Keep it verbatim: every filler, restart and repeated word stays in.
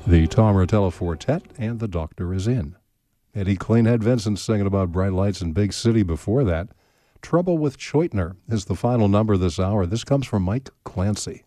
The Tom Rotella Quartet and The Doctor Is In. Eddie Cleanhead Vincent singing about Bright Lights in Big City before that. Trouble with Choitner is the final number this hour. This comes from Mike Clancy.